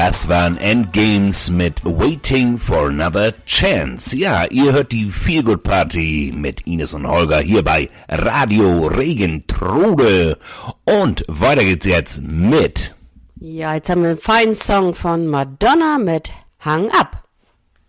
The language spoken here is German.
Das waren Endgames mit Waiting for Another Chance. Ja, ihr hört die Feelgood Party mit Ines und Holger hier bei Radio Regentrude. Und weiter geht's jetzt mit... Ja, jetzt haben wir einen feinen Song von Madonna mit Hang Up.